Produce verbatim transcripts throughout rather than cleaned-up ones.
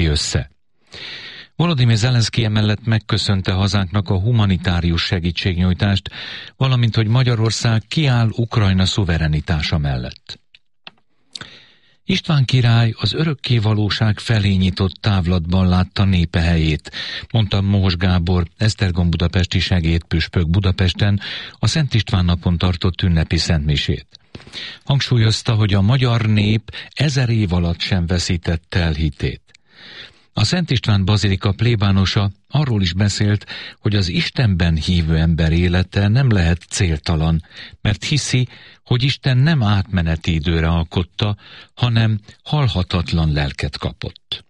össze. Volodymyr Zelenszky emellett megköszönte hazánknak a humanitárius segítségnyújtást, valamint hogy Magyarország kiáll Ukrajna szuverenitása mellett. István király az örökké valóság felé nyitott távlatban látta népe helyét, mondta Mohos Gábor, Esztergom budapesti segédpüspök Budapesten a Szent István napon tartott ünnepi szentmisét. Hangsúlyozta, hogy a magyar nép ezer év alatt sem veszítette el hitét. A Szent István bazilika plébánosa arról is beszélt, hogy az Istenben hívő ember élete nem lehet céltalan, mert hiszi, hogy Isten nem átmeneti időre alkotta, hanem halhatatlan lelket kapott.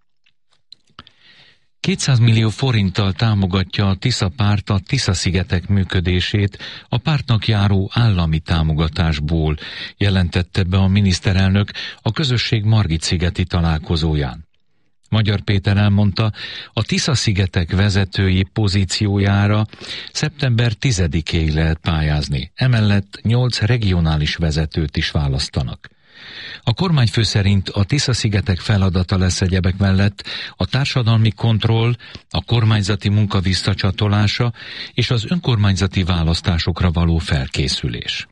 kétszáz millió forinttal támogatja a Tisza párt a Tisza-szigetek működését a pártnak járó állami támogatásból, jelentette be a miniszterelnök a közösség Margit-szigeti találkozóján. Magyar Péter elmondta, a Tisza-szigetek vezetői pozíciójára szeptember tizedikéig lehet pályázni, emellett nyolc regionális vezetőt is választanak. A kormányfő szerint a Tisza-szigetek feladata lesz egyebek mellett a társadalmi kontroll, a kormányzati munka visszacsatolása és az önkormányzati választásokra való felkészülés.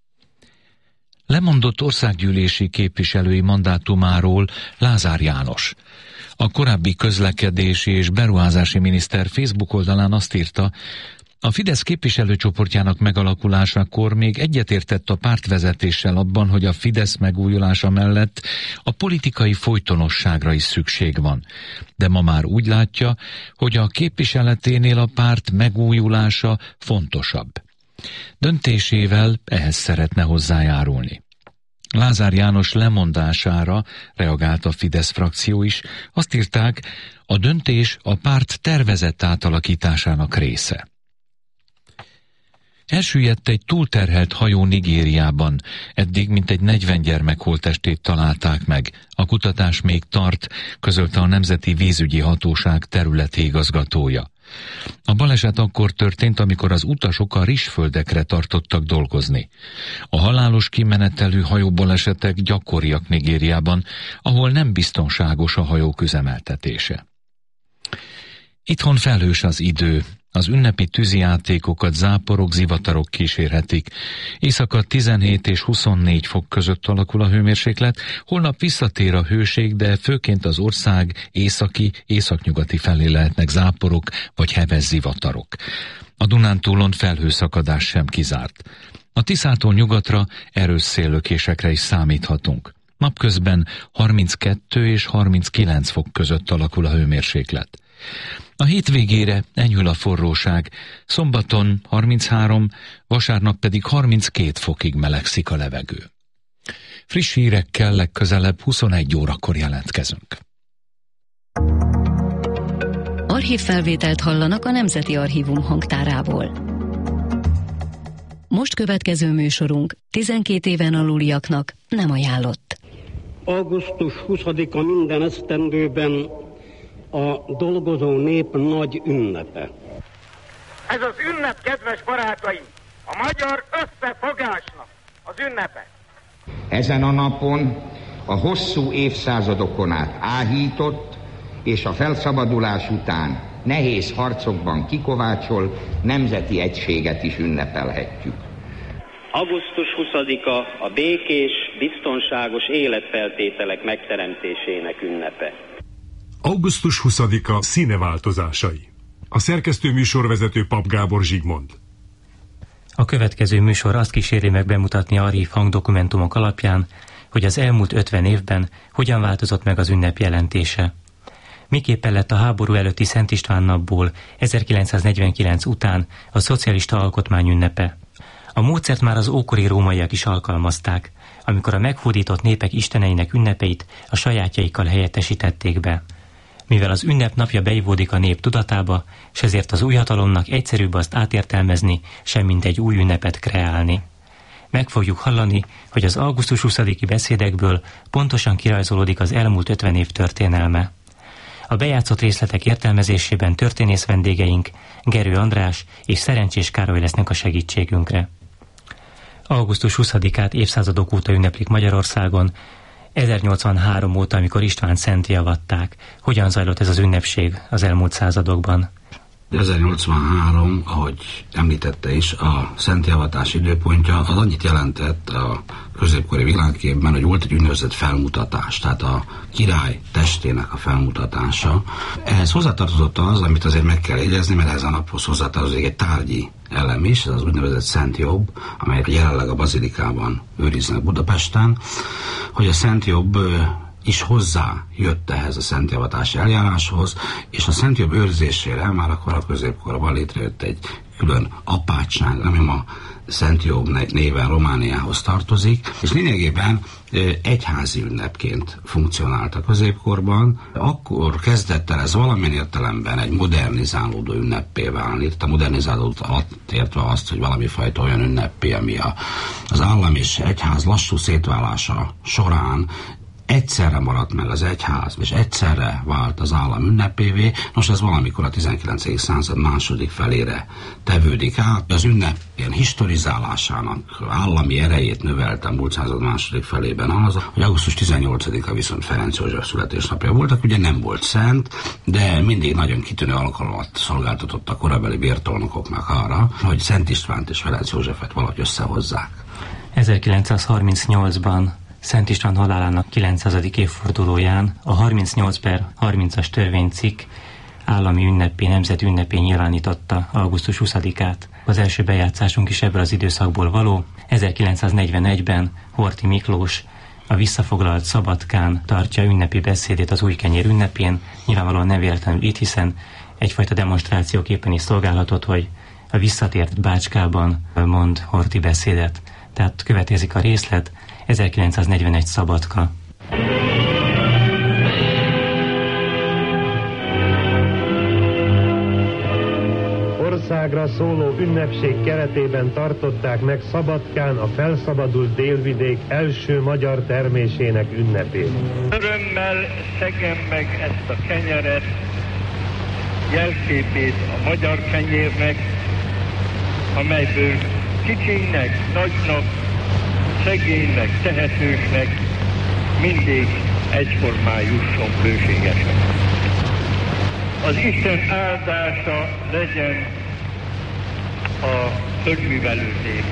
Lemondott országgyűlési képviselői mandátumáról Lázár János. A korábbi közlekedési és beruházási miniszter Facebook oldalán azt írta, a Fidesz képviselőcsoportjának megalakulásakor még egyetértett a pártvezetéssel abban, hogy a Fidesz megújulása mellett a politikai folytonosságra is szükség van. De ma már úgy látja, hogy a képviseleténél a párt megújulása fontosabb. Döntésével ehhez szeretne hozzájárulni. Lázár János lemondására reagált a Fidesz frakció is. Azt írták, a döntés a párt tervezett átalakításának része. Elsüllyedt egy túlterhelt hajó Nigériában, eddig mintegy negyven gyermek holttestét találták meg. A kutatás még tart, közölte a Nemzeti Vízügyi Hatóság területi igazgatója. A baleset akkor történt, amikor az utasok a rizsföldekre tartottak dolgozni. A halálos kimenetelű hajóbalesetek gyakoriak Nigériában, ahol nem biztonságos a hajók üzemeltetése. Itthon felhős az idő. Az ünnepi tűzijátékokat záporok, zivatarok kísérhetik. Éjszaka tizenhét és huszonnégy fok között alakul a hőmérséklet, holnap visszatér a hőség, de főként az ország északi, északnyugati felé lehetnek záporok vagy heves zivatarok. A Dunántúlon felhőszakadás sem kizárt. A Tiszától nyugatra erős széllökésekre is számíthatunk. Napközben harminckettő és harminckilenc fok között alakul a hőmérséklet. A hétvégére enyhül a forróság, szombaton harminchárom, vasárnap pedig harminckét fokig melegszik a levegő. Friss hírekkel legközelebb huszonegy órakor jelentkezünk. Archívfelvételt hallanak a Nemzeti Archívum hangtárából. Most következő műsorunk tizenkét éven aluliaknak nem ajánlott. augusztus huszadika minden esztendőben a dolgozó nép nagy ünnepe. Ez az ünnep, kedves barátaim, a magyar összefogásnak az ünnepe. Ezen a napon a hosszú évszázadokon át áhított és a felszabadulás után nehéz harcokban kikovácsolt nemzeti egységet is ünnepelhetjük. augusztus huszadika a békés, biztonságos életfeltételek megteremtésének ünnepe. augusztus huszadika színeváltozásai. A szerkesztő műsorvezető Pap Gábor Zsigmond. A következő műsor azt kíséri meg bemutatni archív hangdokumentumok alapján, hogy az elmúlt ötven évben hogyan változott meg az ünnep jelentése. Miképpen lett a háború előtti Szent István napból ezerkilencszáznegyvenkilenc után a szocialista alkotmány ünnepe. A módszert már az ókori rómaiak is alkalmazták, amikor a meghódított népek isteneinek ünnepeit a sajátjaikkal helyettesítették be. Mivel az ünnep napja beivódik a nép tudatába, s ezért az új hatalomnak egyszerűbb azt átértelmezni, semmint egy új ünnepet kreálni. Meg fogjuk hallani, hogy az augusztus huszadiki beszédekből pontosan kirajzolódik az elmúlt ötven év történelme. A bejátszott részletek értelmezésében történész vendégeink Gerő András és Szerencsés Károly lesznek a segítségünkre. augusztus huszadikát évszázadok óta ünneplik Magyarországon, ezernyolcvanhárom óta, amikor Istvánt szentté avatták, hogyan zajlott ez az ünnepség az elmúlt századokban? ezernyolcvanhárom, ahogy említette is, a szenttéavatás időpontja az annyit jelentett a középkori világképben, hogy volt egy úgynevezett felmutatás, tehát a király testének a felmutatása. Ehhez hozzátartozott az, amit azért meg kell jegyezni, mert ezen a naphoz hozzátartozik egy tárgyi elem is, ez az úgynevezett Szent Jobb, amelyet jelenleg a bazilikában őriznek Budapesten, hogy a Szent Jobb is hozzájött ehhez a szenttéavatási eljáráshoz, és a Szent Jobb őrzésére már akkor a középkorban létrejött egy külön apátság, ami ma Szent Jobb néven Romániához tartozik, és lényegében egyházi ünnepként funkcionált a középkorban. Akkor kezdett el ez valamilyen értelemben egy modernizálódó ünneppé válni. Itt a modernizálódó alatt értve azt, hogy valami fajta olyan ünnepé, ami a, az állam és egyház lassú szétválása során egyszerre maradt meg az egyház, és egyszerre vált az állam ünnepévé. Nos, ez valamikor a tizenkilencedik század második felére tevődik át. Az ünnep ilyen historizálásának állami erejét növelte a múlt század második felében az, hogy augusztus tizennyolcadika viszont Ferenc József születésnapja voltak, ugye nem volt szent, de mindig nagyon kitűnő alkalmat szolgáltatott a korabeli bértolnokoknak arra, hogy Szent Istvánt és Ferenc Józsefet valahogy összehozzák. ezerkilencszázharmincnyolcban Szent István halálának kilencszázadik évfordulóján a harmincnyolc per harmincas törvénycikk állami ünnepé, nemzeti ünnepé nyilvánította augusztus huszadikát. Az első bejátszásunk is ebből az időszakból való. ezerkilencszáznegyvenegyben Horthy Miklós a visszafoglalt Szabadkán tartja ünnepi beszédét az Újkenyér ünnepén. Nyilvánvalóan nem véletlenül itt, hiszen egyfajta demonstrációképpen is szolgálhatott, hogy a visszatért Bácskában mond Horthy beszédet. Tehát következik a részlet, ezerkilencszáznegyvenegy Szabadka. Országra szóló ünnepség keretében tartották meg Szabadkán a felszabadult délvidék első magyar termésének ünnepét. Örömmel szegem meg ezt a kenyeret, jelképét a magyar kenyérnek, amelyből kicsinek, nagynak, szegénynek, tehetősnek mindig egyformán jusson bőségesen. Az Isten áldása legyen a földművelődés.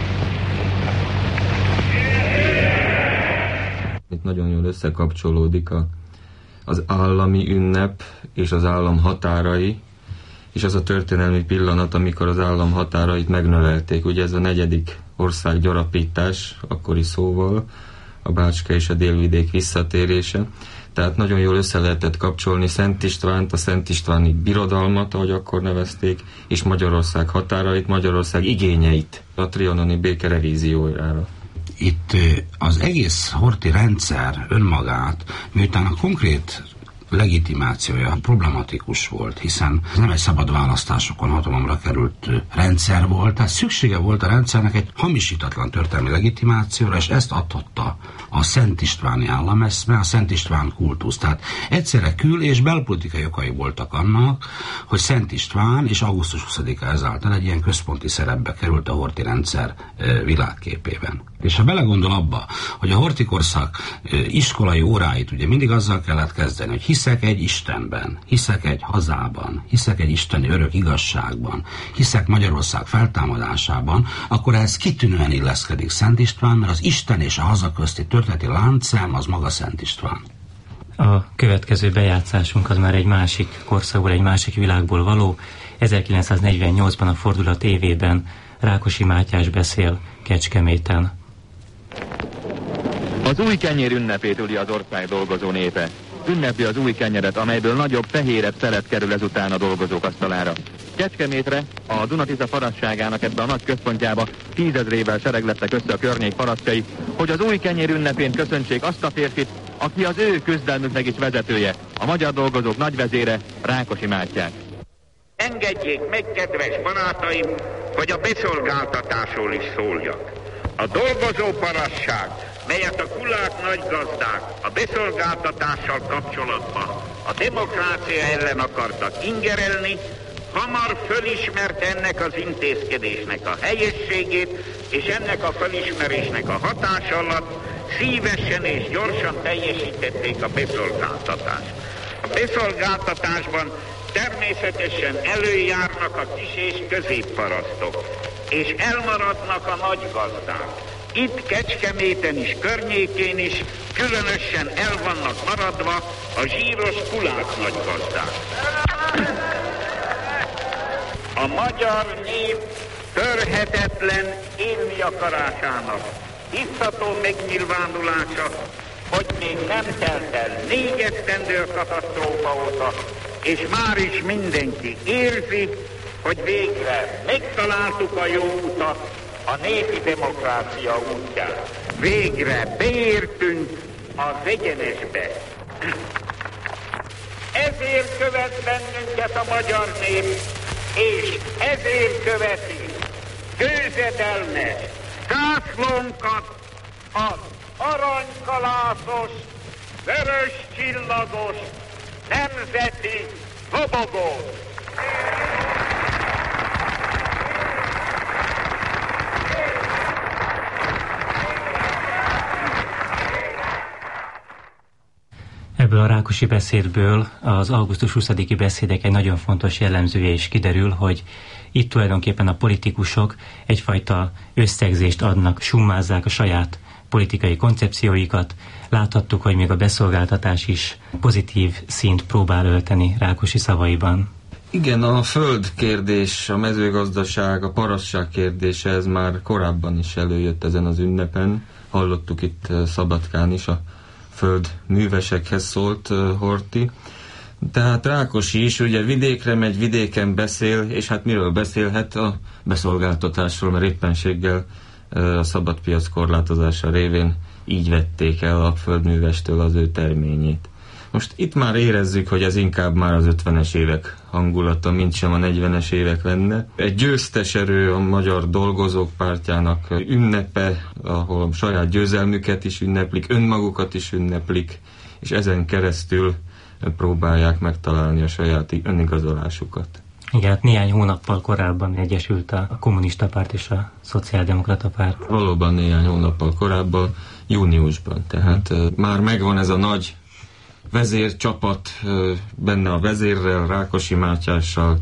Itt nagyon jól összekapcsolódik a, az állami ünnep és az állam határai, és az a történelmi pillanat, amikor az állam határait megnövelték. Ugye ez a negyedik országgyarapítás, akkori szóval, a Bácska és a délvidék visszatérése. Tehát nagyon jól össze lehetett kapcsolni Szent Istvánt, a Szent Istváni birodalmat, ahogy akkor nevezték, és Magyarország határait, Magyarország igényeit a trianoni béke revíziójára. Itt az egész Horthy rendszer önmagát, miután a konkrét legitimációja problematikus volt, hiszen ez nem egy szabad választásokon hatalomra került rendszer volt, tehát szüksége volt a rendszernek egy hamisítatlan történelmi legitimációra, és ezt adhatta a Szent Istváni állameszme, a Szent István kultusz. Tehát egyszerre kül- és belpolitikai okai voltak annak, hogy Szent István és augusztus huszadika ezáltal egy ilyen központi szerepbe került a Horthy rendszer világképében. És ha belegondol abba, hogy a Horthy korszak iskolai óráit ugye mindig azzal kellett kezdeni, hogy hiszek egy Istenben, hiszek egy hazában, hiszek egy isteni örök igazságban, hiszek Magyarország feltámadásában, akkor ehhez kitűnően illeszkedik Szent István, mert az Isten és a haza közti történeti láncszem az maga Szent István. A következő bejátszásunk az már egy másik korszakból, egy másik világból való. ezerkilencszáznegyvennyolcban a Fordulat évében Rákosi Mátyás beszél Kecskeméten. Az új kenyér ünnepét üli az ország dolgozó népe. Ünnepi az új kenyeret, amelyből nagyobb, fehérebb szelet kerül ezután a dolgozók asztalára. Kecskemétre, a Duna-Tisza parasztságának ebbe a nagy központjába tízezrével sereglettek össze a környék parasztjai, hogy az új kenyér ünnepén köszöntsék azt a férfit, aki az ő küzdelmüknek is vezetője, a magyar dolgozók nagyvezére, Rákosi Mátyás. Engedjék meg, kedves barátaim, hogy a beszolgáltatásról is szóljak. A dolgozó parasság, melyet a kulák nagygazdák a beszolgáltatással kapcsolatban a demokrácia ellen akartak ingerelni, hamar fölismerte ennek az intézkedésnek a helyességét, és ennek a fölismerésnek a hatása alatt szívesen és gyorsan teljesítették a beszolgáltatást. A beszolgáltatásban természetesen előjárnak a kis és középparasztok, és elmaradnak a nagygazdák. Itt Kecskeméten is, környékén is különösen el vannak maradva a zsíros kulák nagygazdák. A magyar nép törhetetlen élni akarásának isztató megnyilvánulása, hogy még nem telt el négy esztendő a katasztrófa óta, és már is mindenki érzi, hogy végre megtaláltuk a jó utat, a népi demokrácia útján. Végre beértünk az egyenesbe. Ezért követ bennünket a magyar nép, és ezért követi győzedelmes zászlónkat, az aranykalászos, vörös csillagos nemzeti lobogót. Ebből a rákosi beszédből, az augusztus huszadiki beszédek egy nagyon fontos jellemzője is kiderül, hogy itt tulajdonképpen a politikusok egyfajta összegzést adnak, summázzák a saját politikai koncepcióikat. Láthattuk, hogy még a beszolgáltatás is pozitív színt próbál ölteni Rákosi szavaiban. Igen, a föld kérdés, a mezőgazdaság, a parasság kérdése, ez már korábban is előjött ezen az ünnepen. Hallottuk itt Szabadkán is, a föld művesekhez szólt Horthy. Tehát Rákosi is ugye vidékre megy, vidéken beszél, és hát miről beszélhet? A beszolgáltatásról, mert éppenséggel a szabadpiac korlátozása révén így vették el a földművestől az ő terményét. Most itt már érezzük, hogy ez inkább már az ötvenes évek hangulata, mint sem a negyvenes évek lenne. Egy győztes erő a Magyar Dolgozók Pártjának ünnepe, ahol a saját győzelmüket is ünneplik, önmagukat is ünneplik, és ezen keresztül próbálják megtalálni a saját önigazolásukat. Igen, hát néhány hónappal korábban egyesült a kommunista párt és a szociáldemokrata párt. Valóban néhány hónappal korábban, júniusban. Tehát hmm. már megvan ez a nagy vezércsapat, benne a vezérrel, Rákosi Mátyással,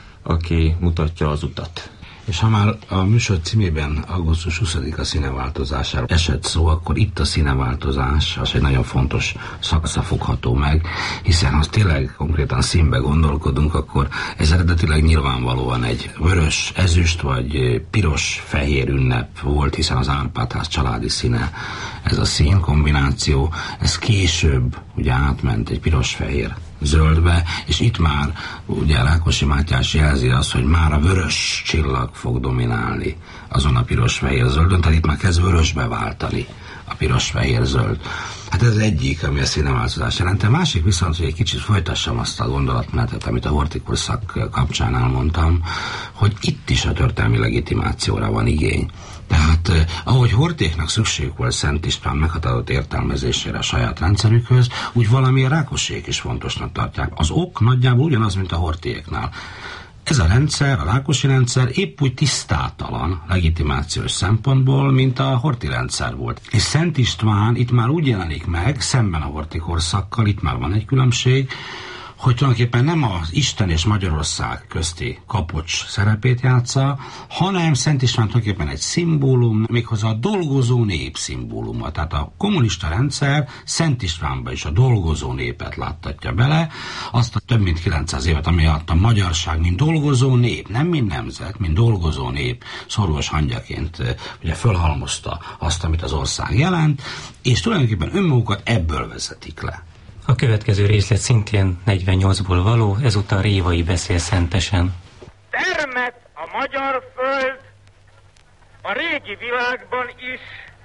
aki mutatja az utat. És ha már a műsor címében augusztus huszadika színeváltozásáról esett szó, akkor itt a színeváltozás az egy nagyon fontos szakasza fogható meg, hiszen ha tényleg konkrétan színbe gondolkodunk, akkor ez eredetileg nyilvánvalóan egy vörös, ezüst vagy piros-fehér ünnep volt, hiszen az Árpád-ház családi színe, ez a szín kombináció, ez később ugye átment egy piros-fehér zöldbe, és itt már ugye Rákosi Mátyás jelzi azt, hogy már a vörös csillag fog dominálni azon a piros-fehér-zöldön, tehát itt már kezd vörösbe váltani a piros-fehér-zöld. Hát ez egyik, ami a színeváltozás jelent. A másik viszont, hogy egy kicsit folytassam azt a gondolatmenetet, amit a hortikorszak kapcsán elmondtam, hogy itt is a történelmi legitimációra van igény. Tehát eh, ahogy Horthyéknak szükségük volt Szent István meghatározott értelmezésére a saját rendszerükhöz, úgy valami Rákosék is fontosnak tartják. Az ok nagyjából ugyanaz, mint a Horthyéknál. Ez a rendszer, a Rákosi rendszer épp úgy tisztátalan legitimációs szempontból, mint a Horthy rendszer volt. És Szent István itt már úgy jelenik meg, szemben a Horthy korszakkal, itt már van egy különbség, hogy tulajdonképpen nem az Isten és Magyarország közti kapocs szerepét játsza, hanem Szent István tulajdonképpen egy szimbólum, méghozzá a dolgozó nép szimbóluma. Tehát a kommunista rendszer Szent Istvánba is a dolgozó népet láttatja bele, azt a több mint kilencszáz évet, ami alatt a magyarság, mint dolgozó nép, nem mint nemzet, mint dolgozó nép szorgos hangyaként ugye fölhalmozta azt, amit az ország jelent, és tulajdonképpen önmagukat ebből vezetik le. A következő részlet szintén negyvennyolcból való, ezúttal Révai beszél szentesen. Termett a magyar föld a régi világban is,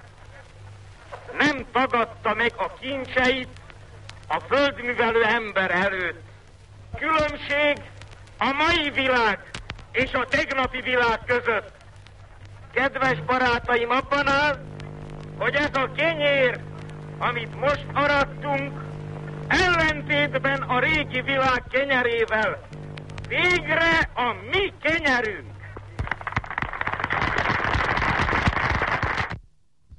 nem tagadta meg a kincseit a földművelő ember előtt. Különbség a mai világ és a tegnapi világ között. Kedves barátaim, abban áll, hogy ez a kenyér, amit most arattunk, ellentétben a régi világ kenyerével végre a mi kenyerünk.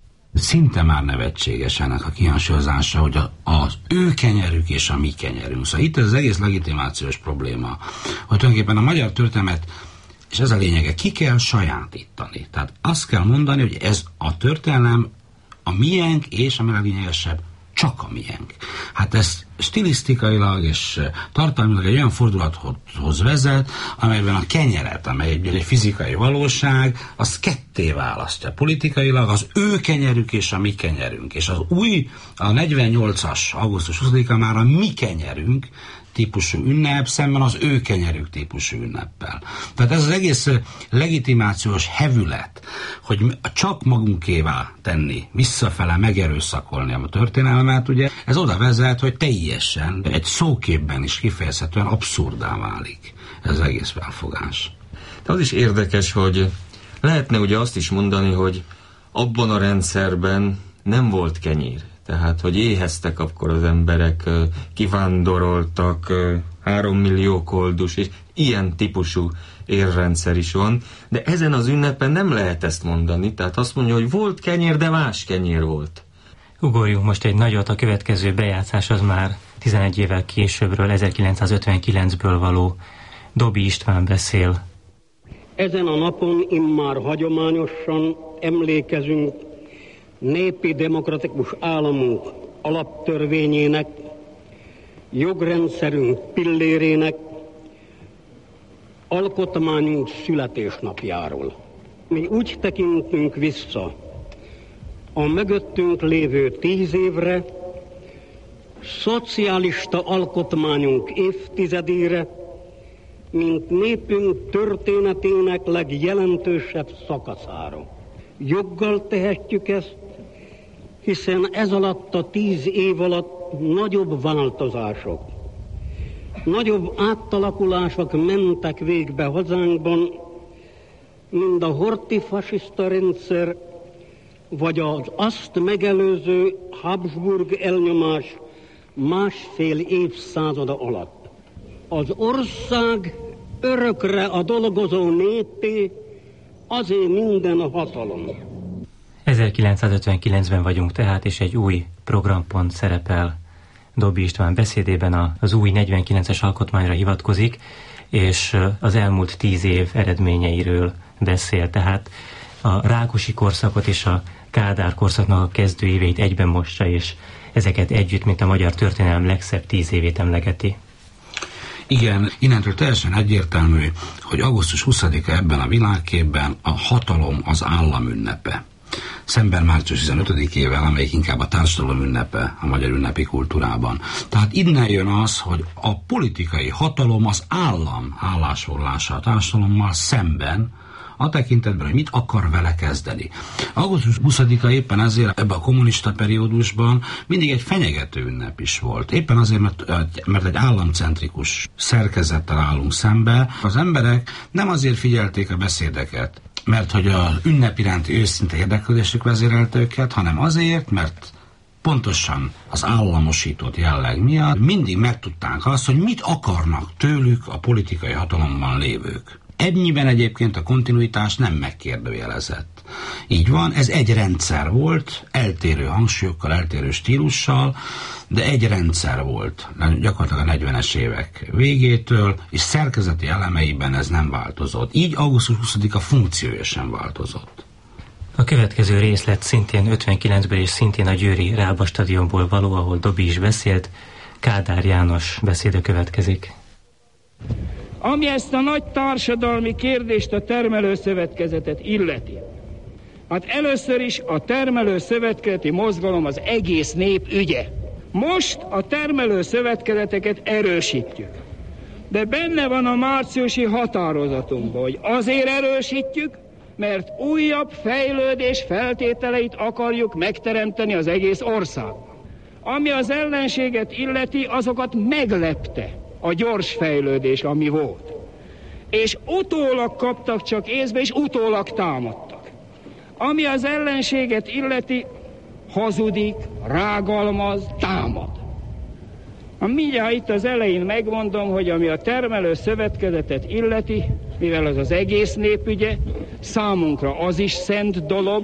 szinte már nevetséges ennek a kihangsúlyozása, hogy a, az ő kenyerük és a mi kenyerünk. Szóval itt ez az egész legitimációs probléma, hogy tulajdonképpen a magyar történelmet, és ez a lényege, ki kell sajátítani. Tehát azt kell mondani, hogy ez a történelem a miénk, és ami a lényegesebb, csak a miénk. Hát ez stilisztikailag és tartalmilag egy olyan fordulathoz vezet, amelyben a kenyeret, amely egy, egy fizikai valóság, az ketté választja politikailag, az ő kenyerük és a mi kenyerünk. És az új, a negyvennyolcas augusztus huszadika már a mi kenyerünk típusú ünnep, szemben az ő kenyerük típusú ünneppel. Tehát ez az egész legitimációs hevület, hogy csak magunkévá tenni, visszafele megerőszakolni a történelmet, ugye, ez oda vezet, hogy teljesen, egy szóképben is kifejezhetően abszurdá válik ez az egész felfogás. De az is érdekes, hogy lehetne ugye azt is mondani, hogy abban a rendszerben nem volt kenyér. Tehát, hogy éheztek akkor az emberek, kivándoroltak, három millió koldus, és ilyen típusú érrendszer is van, de ezen az ünnepen nem lehet ezt mondani, tehát azt mondja, hogy volt kenyér, de más kenyér volt. Ugorjunk most egy nagyot, a következő bejátszás az már tizenegy évvel későbbről, ezerkilencszázötvenkilencből való. Dobi István beszél. Ezen a napon immár hagyományosan emlékezünk népi demokratikus államunk alaptörvényének, jogrendszerünk pillérének, alkotmányunk születésnapjáról. Mi úgy tekintünk vissza a mögöttünk lévő tíz évre, szocialista alkotmányunk évtizedére, mint népünk történetének legjelentősebb szakaszára. Joggal tehetjük ezt, hiszen ez alatt a tíz év alatt nagyobb változások, nagyobb átalakulások mentek végbe hazánkban, mint a horthy fasiszta rendszer, vagy az azt megelőző Habsburg elnyomás másfél évszázada alatt. Az ország örökre a dolgozó népé, azért minden a hatalom. ezerkilencszázötvenkilencben vagyunk tehát, és egy új programpont szerepel. Dobi István beszédében az új negyvenkilences alkotmányra hivatkozik, és az elmúlt tíz év eredményeiről beszél. Tehát a Rákosi korszakot és a Kádár korszaknak a kezdőéveit egyben mossa, és ezeket együtt, mint a magyar történelem legszebb tíz évét emlegeti. Igen, innentől teljesen egyértelmű, hogy augusztus huszadika ebben a világképben a hatalom az állam ünnepe. Szemben március tizenötödikével, amelyik inkább a társadalom ünnepe a magyar ünnepi kultúrában. Tehát innen jön az, hogy a politikai hatalom az állam állásfoglalása a társadalommal szemben, a tekintetben, hogy mit akar vele kezdeni. augusztus huszadika éppen ezért ebben a kommunista periódusban mindig egy fenyegető ünnep is volt. Éppen azért, mert, mert egy államcentrikus szerkezettel állunk szembe. Az emberek nem azért figyelték a beszédeket, mert hogy az ünnep iránti őszinte érdeklődésük vezérelte őket, hanem azért, mert pontosan az államosított jelleg miatt mindig megtudták azt, hogy mit akarnak tőlük a politikai hatalomban lévők. Ennyiben egyébként a kontinuitás nem megkérdőjelezett. Így van, ez egy rendszer volt, eltérő hangsúlyokkal, eltérő stílussal, de egy rendszer volt, gyakorlatilag a negyvenes évek végétől, és szerkezeti elemeiben ez nem változott. Így augusztus huszadika funkciója sem változott. A következő részlet szintén ötvenkilencből és szintén a győri Rába stadionból való, ahol Dobi is beszélt. Kádár János beszéde következik. Ami ezt a nagy társadalmi kérdést, a termelőszövetkezetet illeti. Hát először is a termelőszövetkezeti mozgalom az egész nép ügye. Most a termelőszövetkezeteket erősítjük. De benne van a márciusi határozatunkban, hogy azért erősítjük, mert újabb fejlődés feltételeit akarjuk megteremteni az egész országban. Ami az ellenséget illeti, azokat meglepte a gyors fejlődés, ami volt. És utólag kaptak csak észbe, és utólag támadtak. Ami az ellenséget illeti, hazudik, rágalmaz, támad. Mindjárt itt az elején megmondom, hogy ami a termelő szövetkezetet illeti, mivel az az egész népügye, számunkra az is szent dolog,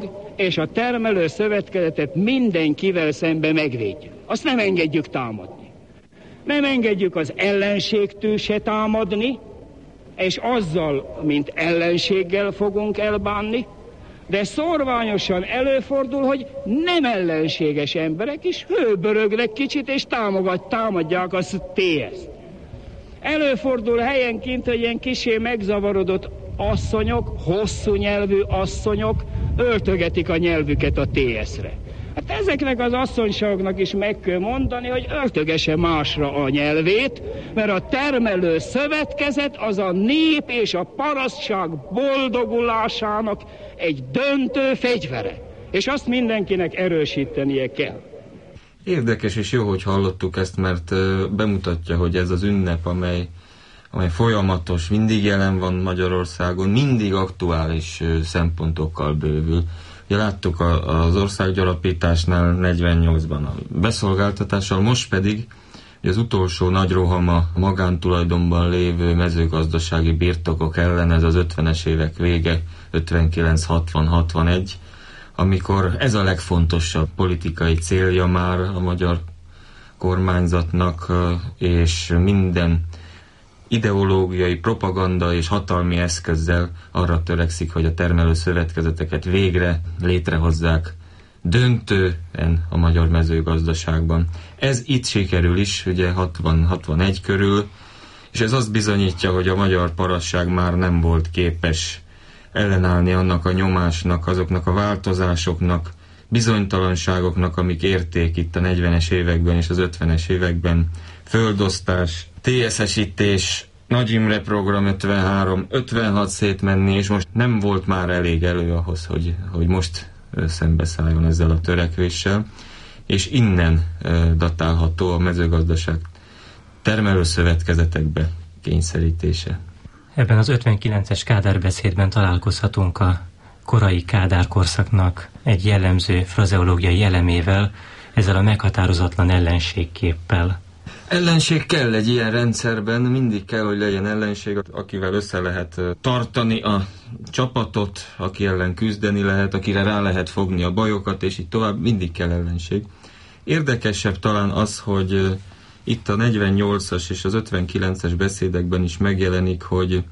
és a termelő szövetkezetet mindenkivel szembe megvédjük. Azt nem engedjük támadni. Nem engedjük az ellenségtől se támadni, és azzal, mint ellenséggel fogunk elbánni, de szorványosan előfordul, hogy nem ellenséges emberek is hőbörögnek kicsit, és támogat, támadják a té es-t. Előfordul helyenként, hogy ilyen kissé megzavarodott asszonyok, hosszú nyelvű asszonyok öltögetik a nyelvüket a té es-re. Hát ezeknek az asszonyságoknak is meg kell mondani, hogy öltögesse másra a nyelvét, mert a termelő szövetkezet az a nép és a parasztság boldogulásának egy döntő fegyvere. És azt mindenkinek erősítenie kell. Érdekes és jó, hogy hallottuk ezt, mert bemutatja, hogy ez az ünnep, amely, amely folyamatos, mindig jelen van Magyarországon, mindig aktuális szempontokkal bővül. Ugye láttuk az országgyarapításnál negyvennyolcban a beszolgáltatással, most pedig az utolsó nagy roham a magántulajdonban lévő mezőgazdasági birtokok ellen, ez az ötvenes évek vége, ötvenkilenc, hatvan, hatvanegy, amikor ez a legfontosabb politikai célja már a magyar kormányzatnak, és minden ideológiai, propaganda és hatalmi eszközzel arra törekszik, hogy a termelő szövetkezeteket végre létrehozzák döntően a magyar mezőgazdaságban. Ez itt sikerül is, ugye hatvan hatvanegy körül, és ez azt bizonyítja, hogy a magyar parasság már nem volt képes ellenállni annak a nyomásnak, azoknak a változásoknak, bizonytalanságoknak, amik érték itt a negyvenes években és az ötvenes években. Földosztás, té es-esítés, Nagy Imre program ötvenhárom, ötvenhat szétmenni, és most nem volt már elég elő ahhoz, hogy, hogy most szembeszálljon ezzel a törekvéssel, és innen datálható a mezőgazdaság termelőszövetkezetekbe kényszerítése. Ebben az ötvenkilences Kádár beszédben találkozhatunk a korai Kádár korszaknak egy jellemző frazeológiai elemével, ezzel a meghatározatlan ellenségképpel. Ellenség kell egy ilyen rendszerben, mindig kell, hogy legyen ellenség, akivel össze lehet tartani a csapatot, aki ellen küzdeni lehet, akire rá lehet fogni a bajokat, és így tovább, mindig kell ellenség. Érdekesebb talán az, hogy itt a negyvennyolcas és az ötvenkilences beszédekben is megjelenik, hogy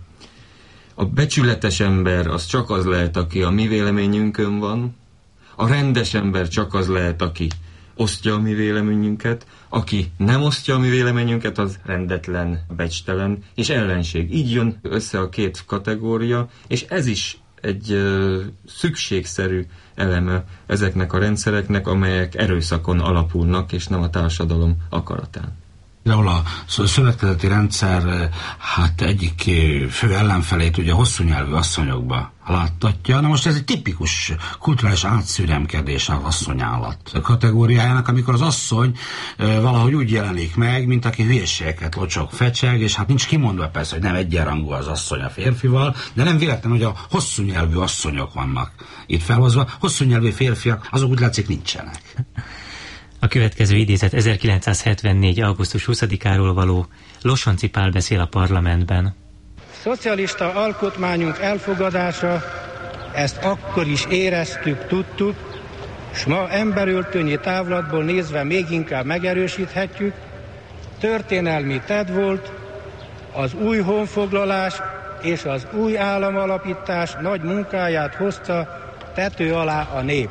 a becsületes ember az csak az lehet, aki a mi véleményünkön van, a rendes ember csak az lehet, aki osztja a mi véleményünket, aki nem osztja a mi véleményünket, az rendetlen, becstelen és ellenség. Így jön össze a két kategória, és ez is egy ö, szükségszerű eleme ezeknek a rendszereknek, amelyek erőszakon alapulnak, és nem a társadalom akaratán. Például a szövetkezeti rendszer hát egyik fő ellenfelét ugye hosszú nyelvű asszonyokba láttatja. Na most ez egy tipikus kulturális átszüremkedés az asszonyállat kategóriájának, amikor az asszony e, valahogy úgy jelenik meg, mint aki hülyeségeket locsog, fecseg, és hát nincs kimondva persze, hogy nem egyenrangú az asszony a férfival, de nem véletlen, hogy a hosszú nyelvű asszonyok vannak itt felhozva. Hosszú nyelvű férfiak, azok úgy látszik nincsenek. A következő idézet ezerkilencszázhetvennégy. augusztus huszadikáról való. Losonczy Pál beszél a parlamentben. Szocialista alkotmányunk elfogadása, ezt akkor is éreztük, tudtuk, s ma emberöltőnyi távlatból nézve még inkább megerősíthetjük, történelmi tett volt, az új honfoglalás és az új államalapítás nagy munkáját hozta tető alá a nép.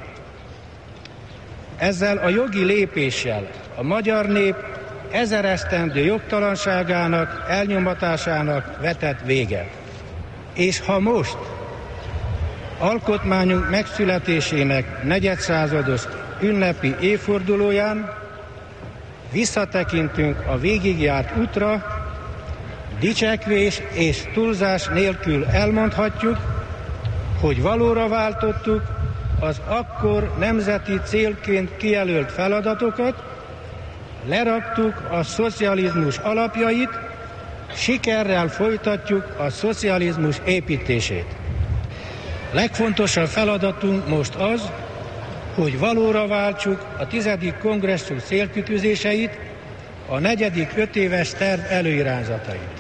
Ezzel a jogi lépéssel a magyar nép ezer esztendő jogtalanságának, elnyomatásának vetett véget. És ha most alkotmányunk megszületésének negyedszázados ünnepi évfordulóján visszatekintünk a végigjárt útra, dicsekvés és túlzás nélkül elmondhatjuk, hogy valóra váltottuk az akkor nemzeti célként kijelölt feladatokat, leraktuk a szocializmus alapjait, sikerrel folytatjuk a szocializmus építését. Legfontosabb feladatunk most az, hogy valóra váltsuk a tizedik kongresszus célkitűzéseit, a negyedik ötéves terv előirányzatait.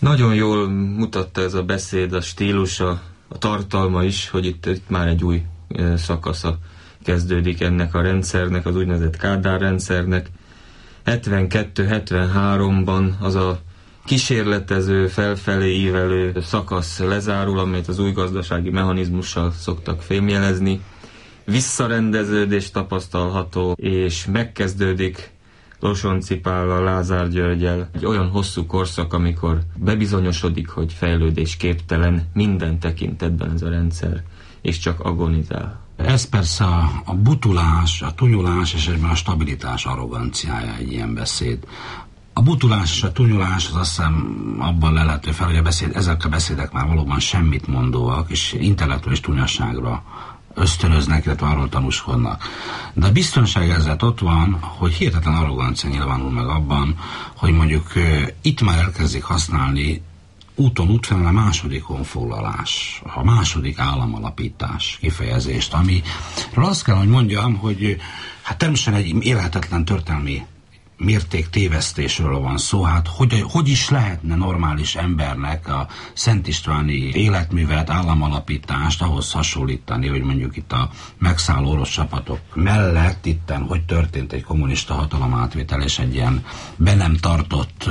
Nagyon jól mutatta ez a beszéd, a stílusa, a tartalma is, hogy itt, itt már egy új szakasza kezdődik ennek a rendszernek, az úgynevezett Kádár rendszernek. hetvenkettő hetvenháromban az a kísérletező, felfelé ívelő szakasz lezárul, amelyet az új gazdasági mechanizmussal szoktak fémjelezni. Visszarendeződés tapasztalható, és megkezdődik Losonczy Pállal, Lázár Györgyel egy olyan hosszú korszak, amikor bebizonyosodik, hogy fejlődésképtelen minden tekintetben ez a rendszer, és csak agonizál. Ez persze a, a butulás, a tunyulás és egyben a stabilitás arroganciája egy ilyen beszéd. A butulás és a tunyulás az azt hiszem abban lelető fel, hogy a beszéd, ezek a beszédek már valóban semmit mondóak, és intellektuális tunyaságra ösztönöznek, illetve arról tanúskodnak. De a biztonságérzet ott van, hogy hihetetlen arrogancia nyilvánul meg abban, hogy mondjuk itt már elkezdik használni úton útfelől a második honfoglalás, a második államalapítás kifejezést, amiről azt kell, hogy mondjam, hogy hát természetesen egy élhetetlen történelmi mérték tévesztésről van szó, hát hogy, hogy is lehetne normális embernek a Szent Istváni életművet, államalapítást ahhoz hasonlítani, hogy mondjuk itt a megszálló orosz csapatok mellett itten hogy történt egy kommunista hatalomátvétel és egy ilyen be nem tartott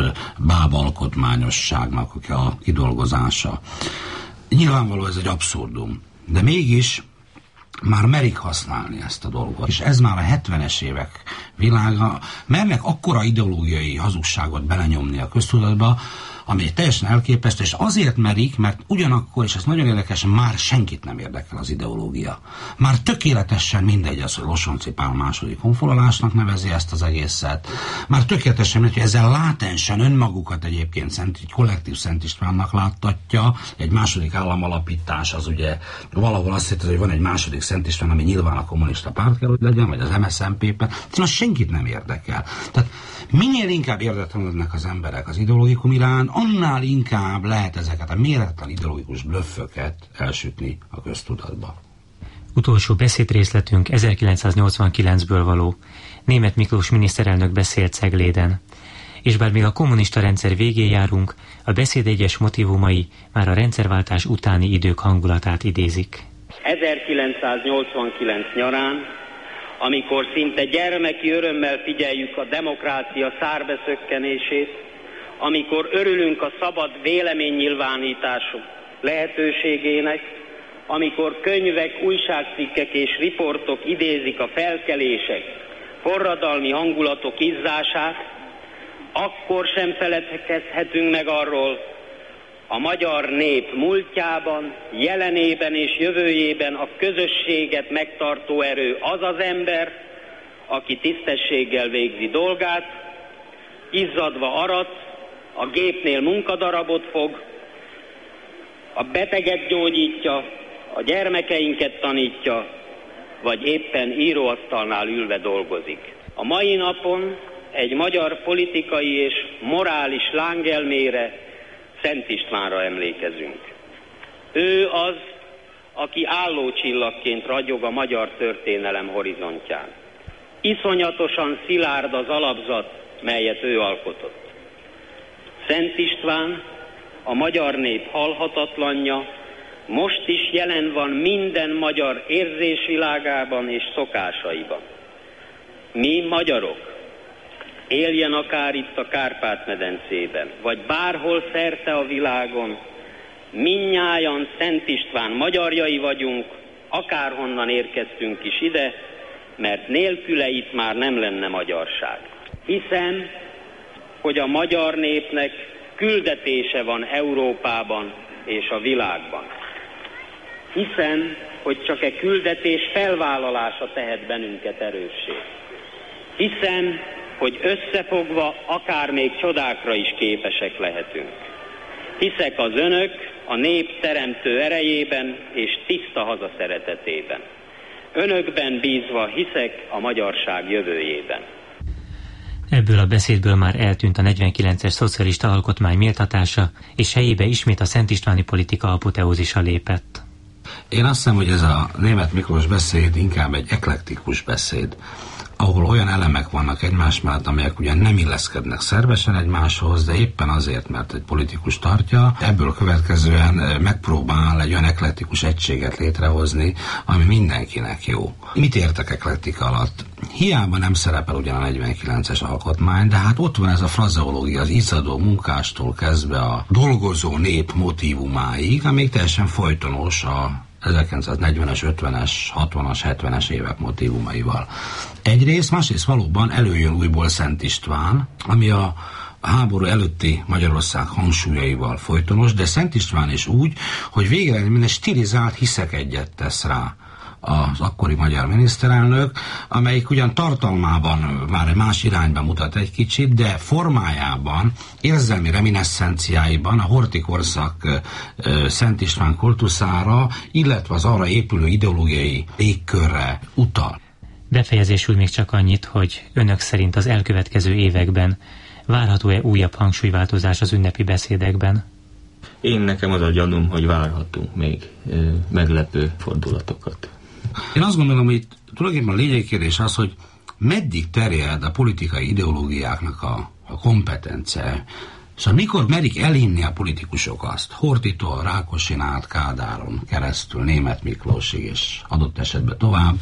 bábalkotmányosságnak a kidolgozása. Nyilvánvaló ez egy abszurdum, de mégis már merik használni ezt a dolgot. És ez már a hetvenes évek világa, mernek akkora ideológiai hazugságot belenyomni a köztudatba, ami teljesen elképesztő, és azért merik, mert ugyanakkor, és ez nagyon érdekes, már senkit nem érdekel az ideológia. Már tökéletesen mindegy az, hogy Losonczy Pál második honfoglalásnak nevezi ezt az egészet. Már tökéletesen mindegy, hogy ezzel látensen önmagukat egyébként szent, egy kollektív Szent Istvánnak láttatja. Egy második államalapítás az ugye valahol azt hitt, hogy van egy második Szent István, ami nyilván a kommunista párt kell, hogy legyen, vagy az em es zé pé-ben. Szóval senkit nem érdekel. Tehát minél inkább érdeklődnek az emberek az ideológikum iránt, annál inkább lehet ezeket a méretlen ideológikus blöfföket elsütni a köztudatba. Utolsó beszédrészletünk ezerkilencszáznyolcvankilencből való. Németh Miklós miniszterelnök beszélt Cegléden. És bár még a kommunista rendszer végén járunk, a beszéd egyes motivumai már a rendszerváltás utáni idők hangulatát idézik. ezerkilencszáznyolcvankilenc nyarán, amikor szinte gyermeki örömmel figyeljük a demokrácia szárbeszökkenését, amikor örülünk a szabad véleménynyilvánítások lehetőségének, amikor könyvek, újságcikkek és riportok idézik a felkelések, forradalmi hangulatok izzását, akkor sem feledkezhetünk meg arról, a magyar nép múltjában, jelenében és jövőjében a közösséget megtartó erő az az ember, aki tisztességgel végzi dolgát, izzadva arat, a gépnél munkadarabot fog, a beteget gyógyítja, a gyermekeinket tanítja, vagy éppen íróasztalnál ülve dolgozik. A mai napon egy magyar politikai és morális lángelmére, Szent Istvánra emlékezünk. Ő az, aki állócsillagként ragyog a magyar történelem horizontján. Iszonyatosan szilárd az alapzat, melyet ő alkotott. Szent István, a magyar nép halhatatlanja, most is jelen van minden magyar érzésvilágában és szokásaiban. Mi magyarok, éljen akár itt a Kárpát-medencében, vagy bárhol szerte a világon, mindnyájan Szent István magyarjai vagyunk, akárhonnan érkeztünk is ide, mert nélküle itt már nem lenne magyarság. Hiszem, hogy a magyar népnek küldetése van Európában és a világban. Hiszem, hogy csak e küldetés felvállalása tehet bennünket erőssé. Hiszem, hogy összefogva akár még csodákra is képesek lehetünk. Hiszek az önök, a nép teremtő erejében és tiszta haza szeretetében. Önökben bízva hiszek a magyarság jövőjében. Ebből a beszédből már eltűnt a negyvenkilences szocialista alkotmány méltatása, és helyébe ismét a Szent Istváni politika apoteózisa lépett. Én azt hiszem, hogy ez a Németh Miklós beszéd inkább egy eklektikus beszéd. ahol olyan elemek vannak egymás mellett, amelyek ugyan nem illeszkednek szervesen egymáshoz, de éppen azért, mert egy politikus tartja, ebből következően megpróbál egy olyan eklektikus egységet létrehozni, ami mindenkinek jó. Mit értek eklektika alatt? Hiába nem szerepel ugyan a negyvenkilences alkotmány, de hát ott van ez a frazeológia, az izzadó munkástól kezdve a dolgozó nép motívumáig, amíg teljesen folytonos a ezerkilencszáznegyvenes, ötvenes, hatvanas, hetvenes évek motívumaival. Egyrészt, másrészt valóban előjön újból Szent István, ami a háború előtti Magyarország hangsúlyaival folytonos, de Szent István is úgy, hogy végre minden stilizált hiszek egyet tesz rá az akkori magyar miniszterelnök, amelyik ugyan tartalmában már egy más irányba mutat egy kicsit, de formájában, érzelmi reminiszenciáiban a Horthy korszak Szent István kultuszára, illetve az arra épülő ideológiai légkörre utal. Befejezésül még csak annyit, hogy önök szerint az elkövetkező években várható-e újabb hangsúlyváltozás az ünnepi beszédekben? Én nekem az a gyanúm, hogy várhatunk még ö, meglepő fordulatokat. Én azt gondolom, hogy tulajdonképpen a lényegi kérdés az, hogy meddig terjed a politikai ideológiáknak a, a kompetencia. Szóval mikor merik elhinni a politikusok azt, Horthytól, Rákosin át, Kádáron keresztül, Németh Miklósig és adott esetben tovább,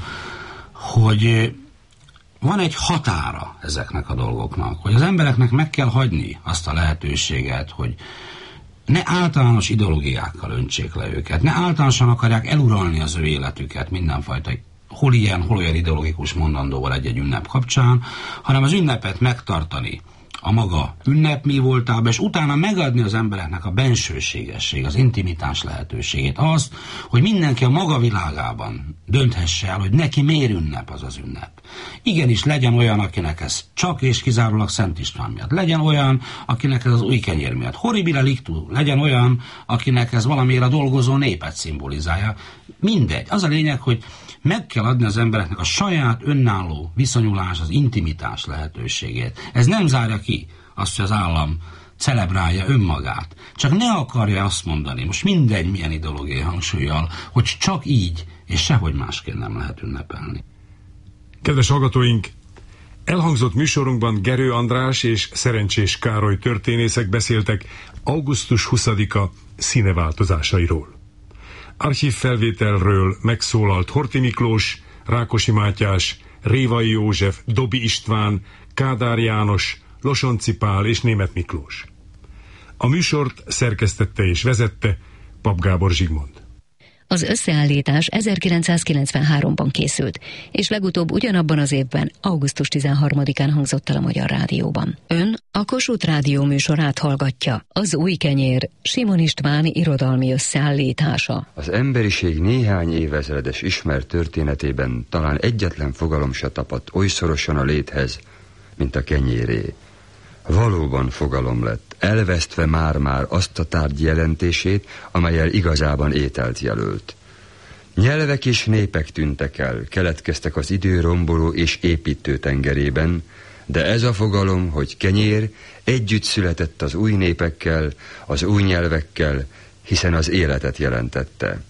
hogy van egy határa ezeknek a dolgoknak, hogy az embereknek meg kell hagyni azt a lehetőséget, hogy ne általános ideológiákkal öntsék le őket, ne általánosan akarják eluralni az ő életüket mindenfajta, hol ilyen, hol olyan ideológikus mondandóval egy-egy ünnep kapcsán, hanem az ünnepet megtartani a maga ünnep mi voltában, és utána megadni az embereknek a bensőségesség, az intimitás lehetőségét, azt, hogy mindenki a maga világában dönthesse el, hogy neki miért ünnep az az ünnep. Igenis, legyen olyan, akinek ez csak és kizárólag Szent István miatt. Legyen olyan, akinek ez az új kenyér miatt. Horribile lictu. Legyen olyan, akinek ez valamiért a dolgozó népet szimbolizálja. Mindegy. Az a lényeg, hogy meg kell adni az embereknek a saját önálló viszonyulás, az intimitás lehetőségét. Ez nem zárja ki azt, hogy az állam celebrálja önmagát. Csak ne akarja azt mondani, most mindegy milyen ideológiai hangsúllyal, hogy csak így és sehogy másként nem lehet ünnepelni. Kedves hallgatóink, elhangzott műsorunkban Gerő András és Szerencsés Károly történészek beszéltek augusztus huszadika színeváltozásairól. Archívfelvételről megszólalt Horthy Miklós, Rákosi Mátyás, Révai József, Dobi István, Kádár János, Losonczy Pál és Németh Miklós. A műsort szerkesztette és vezette Papp Gábor Zsigmond. Az összeállítás ezerkilencszázkilencvenháromban készült, és legutóbb ugyanabban az évben, augusztus tizenharmadikán hangzott el a Magyar Rádióban. Ön a Kossuth Rádió műsorát hallgatja. Az új kenyér Simon István irodalmi összeállítása. Az emberiség néhány évezredes ismert történetében talán egyetlen fogalom se tapadt oly szorosan a léthez, mint a kenyéré. Valóban fogalom lett, elvesztve már-már azt a tárgy jelentését, amellyel igazában ételt jelölt. Nyelvek és népek tűntek el, keletkeztek az idő romboló és építő tengerében, de ez a fogalom, hogy kenyér, együtt született az új népekkel, az új nyelvekkel, hiszen az életet jelentette.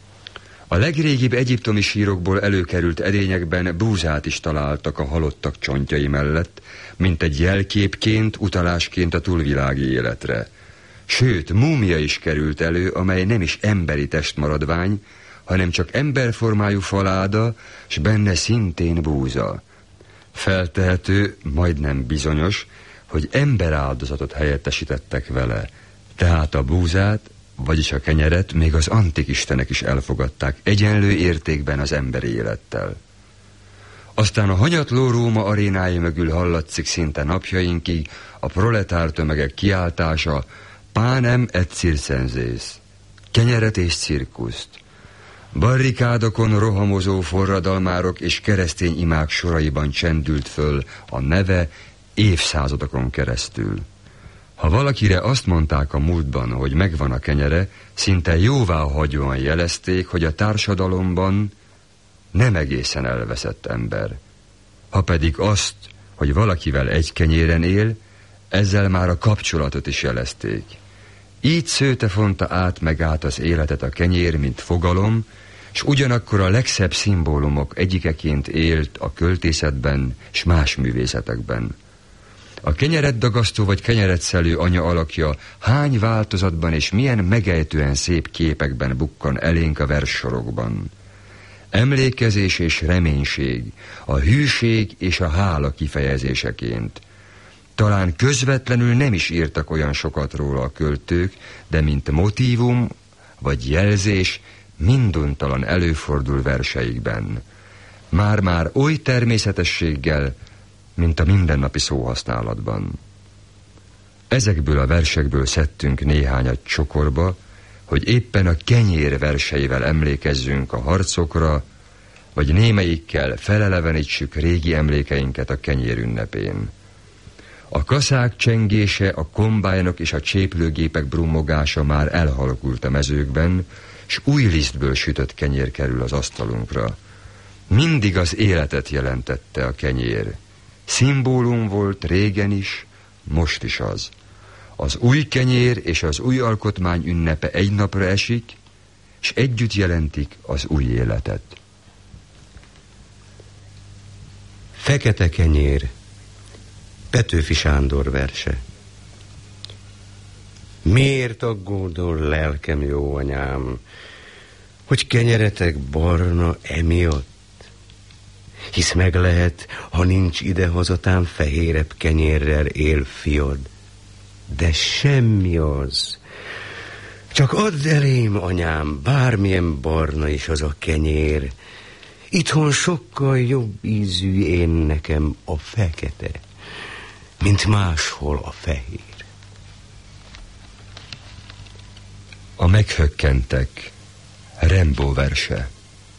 A legrégibb egyiptomi sírokból előkerült edényekben búzát is találtak a halottak csontjai mellett, mint egy jelképként, utalásként a túlvilági életre. Sőt, múmia is került elő, amely nem is emberi testmaradvány, hanem csak emberformájú faláda, s benne szintén búza. Feltehető, majdnem bizonyos, hogy emberáldozatot helyettesítettek vele, tehát a búzát, vagyis a kenyeret még az antik istenek is elfogadták egyenlő értékben az emberi élettel. Aztán a hanyatló Róma arénái mögül hallatszik szinte napjainkig a proletár tömegek kiáltása Panem et circenses, kenyeret és cirkuszt. Barrikádokon rohamozó forradalmárok és keresztény imák soraiban csendült föl a neve évszázadokon keresztül. Ha valakire azt mondták a múltban, hogy megvan a kenyere, szinte jóváhagyóan jelezték, hogy a társadalomban nem egészen elveszett ember. Ha pedig azt, hogy valakivel egy kenyéren él, ezzel már a kapcsolatot is jelezték. Így szőte fonta át meg át az életet a kenyér, mint fogalom, s ugyanakkor a legszebb szimbólumok egyikeként élt a költészetben s más művészetekben. A kenyereddagasztó vagy kenyeredszelő anya alakja hány változatban és milyen megejtően szép képekben bukkan elénk a verssorokban. Emlékezés és reménység, a hűség és a hála kifejezéseként. Talán közvetlenül nem is írtak olyan sokat róla a költők, de mint motívum vagy jelzés minduntalan előfordul verseikben. Már-már oly természetességgel, mint a mindennapi szóhasználatban. Ezekből a versekből szedtünk néhányat csokorba, hogy éppen a kenyér verseivel emlékezzünk a harcokra, vagy némelyikkel felelevenítsük régi emlékeinket a kenyér ünnepén. A kaszák csengése, a kombájnok és a cséplőgépek brummogása már elhalkult a mezőkben, s új lisztből sütött kenyér kerül az asztalunkra. Mindig az életet jelentette a kenyér. Szimbólum volt régen is, most is az. Az új kenyér és az új alkotmány ünnepe egy napra esik, s együtt jelentik az új életet. Fekete kenyér, Petőfi Sándor verse. Miért aggódol, lelkem jó anyám, hogy kenyeretek barna emiatt? Hisz meg lehet, ha nincs idehazatán fehérebb kenyérrel él fiad. De semmi az. Csak add elém, anyám, bármilyen barna is az a kenyér. Itthon sokkal jobb ízű én nekem a fekete, mint máshol a fehér. A meghökkentek, Rembo verse.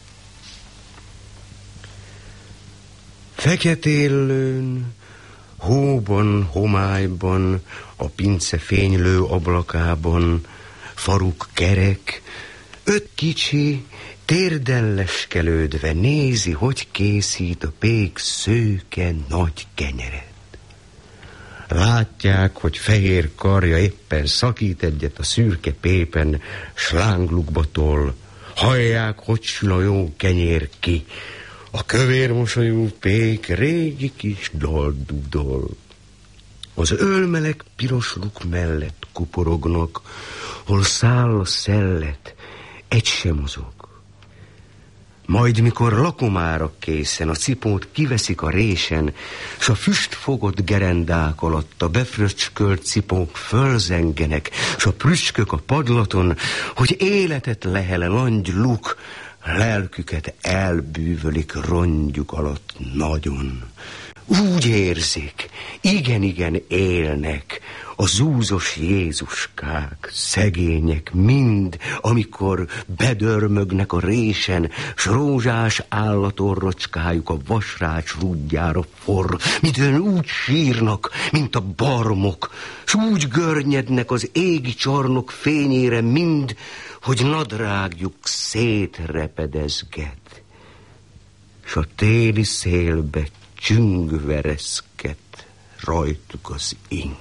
Feketéllőn, hóban, homályban, a pince fénylő ablakában, faruk kerek, öt kicsi, térden leskelődve nézi, hogy készít a pék szőke nagy kenyeret. Látják, hogy fehér karja éppen szakít egyet a szürke pépen, slánglukba toll. Hallják, hogy sül a jó kenyér ki. A kövér mosolyú pék régi kis dal dudol. Az ölmelek piros luk mellett kuporognak, hol száll a szellet, egy sem mozog. Majd mikor lakomára készen, a cipót kiveszik a résen, s a füstfogott gerendák alatt a befröcskölt cipók fölzengenek, s a prüskök a padlaton, hogy életet lehele langy luk, lelküket elbűvölik rongyuk alatt nagyon. Úgy érzik, igen-igen élnek a zúzos Jézuskák, szegények mind, amikor bedörmögnek a résen, s rózsás állatorrocskájuk a vasrács rúdjára forr, midőn úgy sírnak, mint a barmok, s úgy görnyednek az égi csarnok fényére mind, hogy nadrágjuk szétrepedezget, s a téli szélbe csüngvereszket rajtuk az ing.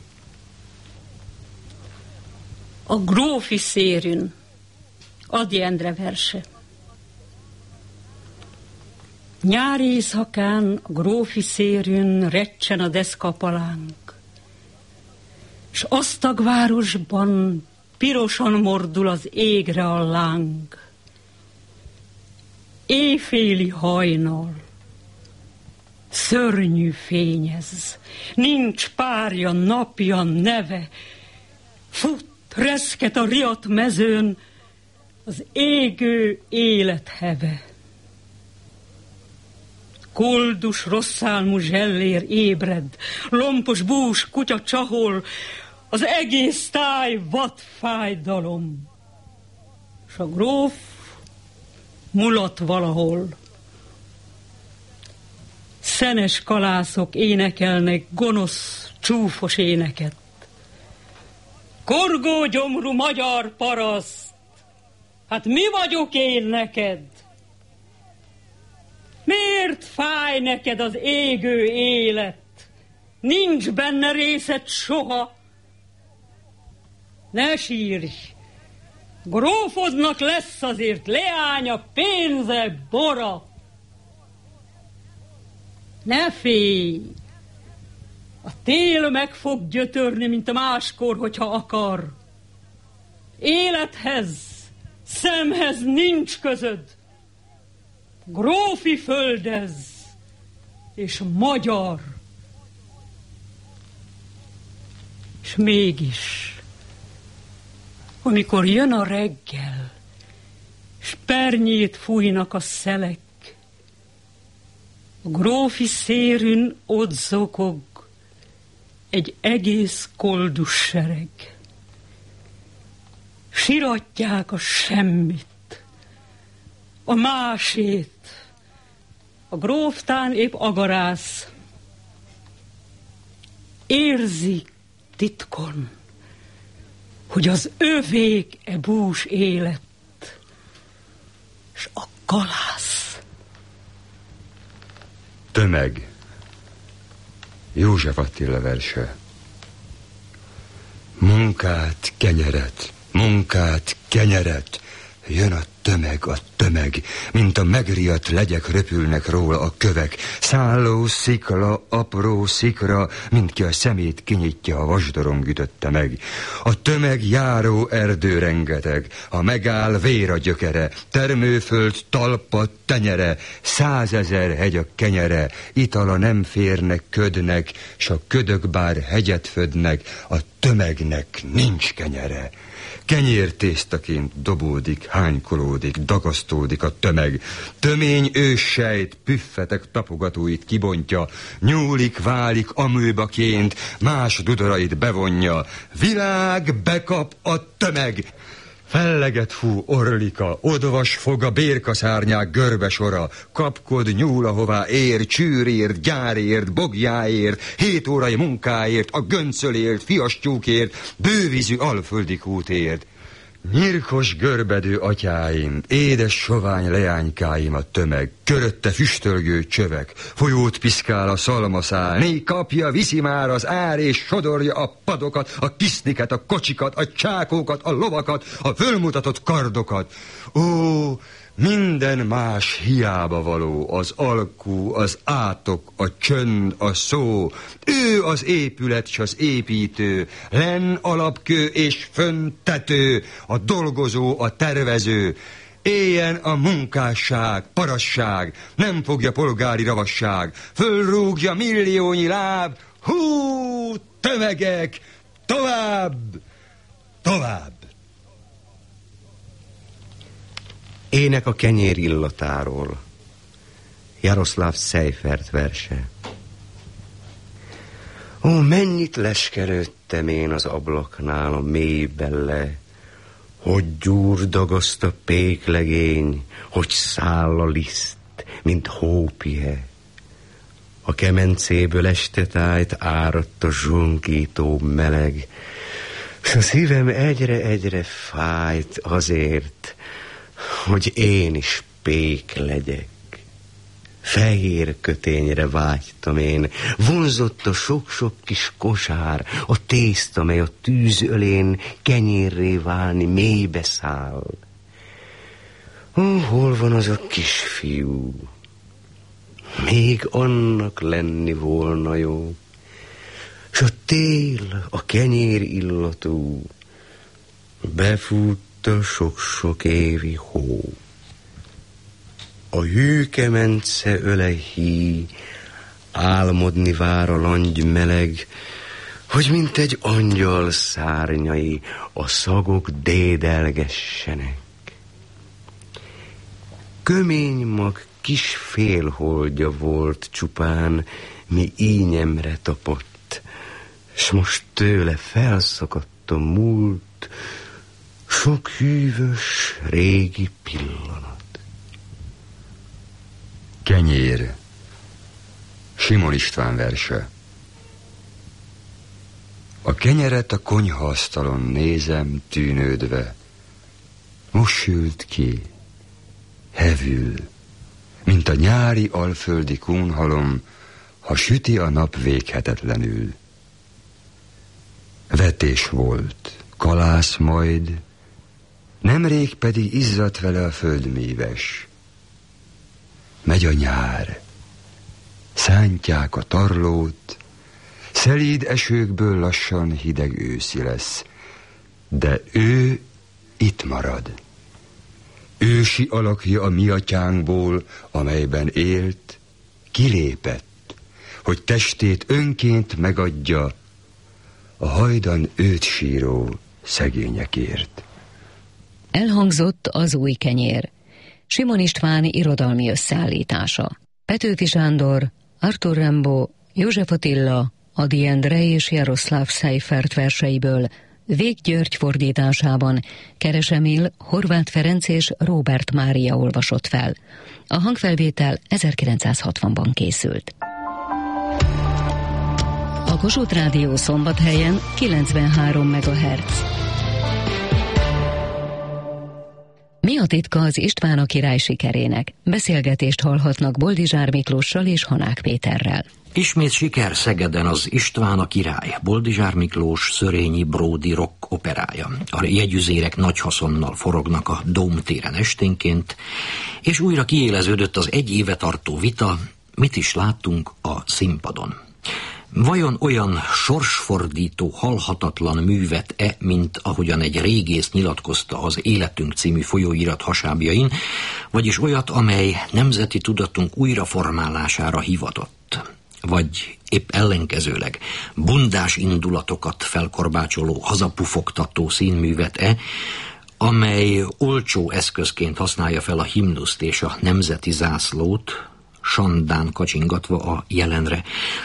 A grófi szérűn, Ady Endre verse. Nyári éjszakán a grófi szérűn recsen a deszkapalánk, s Asztagvárosban pirosan mordul az égre a láng. Éjféli hajnal, szörnyű fényez, nincs párja, napja, neve, fut, reszket a riadt mezőn az égő életheve. Koldus, rosszálmú zsellér ébred, lompos bús kutya csahol, az egész táj vad fájdalom, s a gróf mulat valahol. Szenes kalászok énekelnek gonosz, csúfos éneket. Korgó gyomrú magyar paraszt, hát mi vagyok én neked? Miért fáj neked az égő élet? Nincs benne részed soha. Ne sírj, Grófodnak lesz azért leánya, pénze, bora. Ne félj! A tél meg fog gyötörni, mint a máskor, hogyha akar. Élethez, szemhez nincs közöd. Grófi földez, és magyar. És mégis, amikor jön a reggel, s pernyét fújnak a szelek, a grófi szérűn ott zokog egy egész koldus sereg. Siratják a semmit, a másét, a gróftán épp agarász. Érzi titkon, hogy az övék e bús élet, s a kalász. Tömeg. József Attila verse. Munkát, kenyeret, munkát, kenyeret, jön a tömeg, a tömeg, mint a megriadt legyek röpülnek róla a kövek. Szálló szikla, apró szikra, mint ki a szemét kinyitja, a vasdorong ütötte meg. A tömeg járó erdő rengeteg, ha megáll vér a gyökere, termőföld talpa tenyere, százezer hegy a kenyere, itala nem férnek ködnek, s a ködök bár hegyet födnek, a tömegnek nincs kenyere. Kenyértésztaként dobódik, hánykolódik, dagasztódik a tömeg. Tömény őssejt püffetek tapogatóit kibontja, nyúlik, válik amőbaként, más dudarait bevonja. Világ bekap a tömeg! Felleget fú orlika, odvas fog a bérkaszárnyák görbe sora, kapkod nyúl, ahová ér, csűrért, gyárért, bogjáért, hét órai munkáért, a göncölért, fiastyúkért, bővízű alföldi kútért. Nyirkos görbedő atyáim, édes sovány leánykáim a tömeg, körötte füstölgő csövek, folyót piszkál a szalmaszál, né kapja, viszi már az ár és sodorja a padokat, a kiszniket, a kocsikat, a csákókat, a lovakat, a fölmutatott kardokat. Ó, minden más hiába való, az alkú, az átok, a csönd, a szó. Ő az épület s az építő, lenn alapkő és fönn tető, a dolgozó, a tervező. Éljen a munkásság, parasság, nem fogja polgári ravasság, fölrúgja milliónyi láb, hú, tömegek, tovább, tovább. Ének a kenyér illatáról. Jaroszláv Seifert verse. Ó, mennyit leskelődtem én az ablaknál a mélyben le, hogy gyúrdagaszt a péklegény, hogy száll a liszt, mint hópihe. A kemencéből estetájt áradt a zsunkító meleg, s a szívem egyre-egyre fájt azért, hogy én is pék legyek. Fehér kötényre vágytam én, vonzott a sok-sok kis kosár, a tészta, mely a tűz ölén kenyérré válni mélybe száll. Ó, hol van az a kisfiú? Még annak lenni volna jó. S a tél, a kenyér illatú, befut a sok-sok évi hó. A hűkemence öle hí, álmodni vár a langy meleg, hogy mint egy angyal szárnyai a szagok dédelgessenek. Kömény mag kis félholdja volt csupán, mi ínyemre tapott, s most tőle felszakadt a múlt, sok hűvös, régi pillanat. Kenyér. Simon István verse. A kenyeret a konyhaasztalon nézem tűnődve. Most sült ki, hevül, mint a nyári alföldi kúnhalom, ha süti a nap véghetetlenül. Vetés volt, kalász majd, nemrég pedig izzadt vele a földméves. Megy a nyár, szántják a tarlót, szelíd esőkből lassan hideg őszi lesz, de ő itt marad. Ősi alakja a mi atyánkból, amelyben élt, kilépett, hogy testét önként megadja a hajdan őt síró szegényekért. Elhangzott az új kenyér. Simon István irodalmi összeállítása. Petőfi Sándor, Arthur Rimbaud, József Attila, Ady Endre és Jaroszláv Seifert verseiből, Vég György fordításában Keres Emil, Horváth Ferenc és Róbert Mária olvasott fel. A hangfelvétel ezerkilencszázhatvanban készült. A Kossuth Rádió Szombathelyen kilencvenhárom megahertz. Mi a titka az István a király sikerének? Beszélgetést hallhatnak Boldizsár Miklóssal és Hanák Péterrel. Ismét siker Szegeden az István a király, Boldizsár Miklós Szörényi Bródi rock operája. A jegyüzérek nagy haszonnal forognak a Dóm téren esténként, és újra kiéleződött az egy éve tartó vita, mit is láttunk a színpadon. Vajon olyan sorsfordító, halhatatlan művet-e, mint ahogyan egy régész nyilatkozta az Életünk című folyóirat hasábjain, vagyis olyat, amely nemzeti tudatunk újraformálására hivatott? Vagy épp ellenkezőleg bundás indulatokat felkorbácsoló, hazapufogtató színművet-e, amely olcsó eszközként használja fel a himnuszt és a nemzeti zászlót, sandán kacsingatva a jelenre,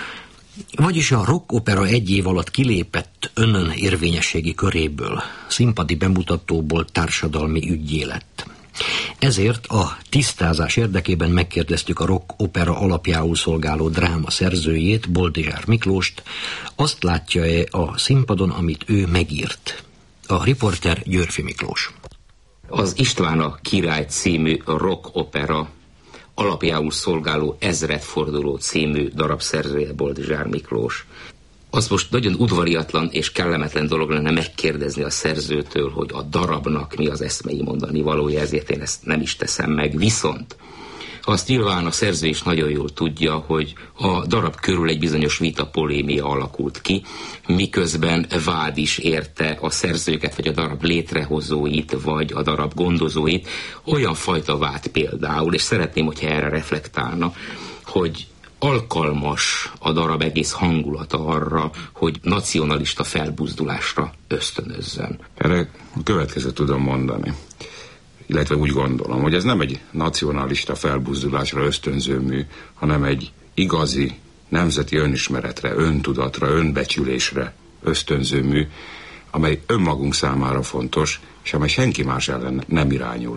vagyis a rock opera egy év alatt kilépett önön érvényességi köréből, színpadi bemutatóból társadalmi üggyé lett. Ezért a tisztázás érdekében megkérdeztük a rock opera alapjául szolgáló dráma szerzőjét, Boldizsár Miklóst, azt látja-e a színpadon, amit ő megírt. A riporter Györfi Miklós. Az István a király című rock opera alapjául szolgáló Ezredforduló című darabszerzője Boldizsár Miklós. Az most nagyon udvariatlan és kellemetlen dolog lenne megkérdezni a szerzőtől, hogy a darabnak mi az eszmei mondani valója, ezért én ezt nem is teszem meg. Viszont azt nyilván a szerző is nagyon jól tudja, hogy a darab körül egy bizonyos vita, polémia alakult ki, miközben vád is érte a szerzőket, vagy a darab létrehozóit, vagy a darab gondozóit. Olyan fajta vád például, és szeretném, hogyha erre reflektálna, hogy alkalmas a darab egész hangulata arra, hogy nacionalista felbuzdulásra ösztönözzön. Erre a következőt tudom mondani. Illetve úgy gondolom, hogy ez nem egy nacionalista felbuzdulásra ösztönző mű, hanem egy igazi nemzeti önismeretre, öntudatra, önbecsülésre ösztönző mű, amely önmagunk számára fontos, és amely senki más ellen nem irányul.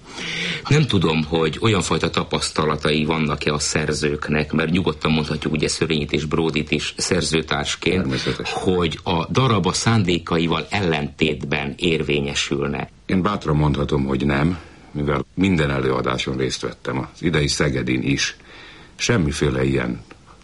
Nem tudom, hogy olyan fajta tapasztalatai vannak-e a szerzőknek, mert nyugodtan mondhatjuk ugye Szörényit és Bródit is szerzőtársként, hogy a darab a szándékaival ellentétben érvényesülne. Én bátran mondhatom, hogy nem, mivel minden előadáson részt vettem, az idei Szegedin is. Semmiféle ilyen